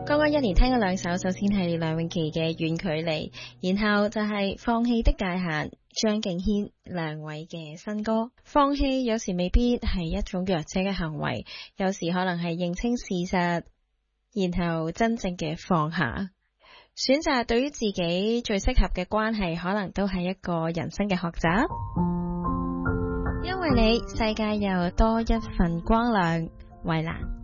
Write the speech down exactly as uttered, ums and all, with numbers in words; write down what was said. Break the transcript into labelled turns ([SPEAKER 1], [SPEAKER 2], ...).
[SPEAKER 1] 剛剛一連聽咗兩首，首先係梁詠琪嘅《遠距離》，然後就係《放棄的界限》，張敬軒兩位嘅新歌。放棄有時未必係一種弱者嘅行為，有時可能係認清事實，然後真正嘅放下。選擇對於自己最適合嘅關係，可能都係一個人生嘅學習。因為你，世界又多一份光亮。衛蘭。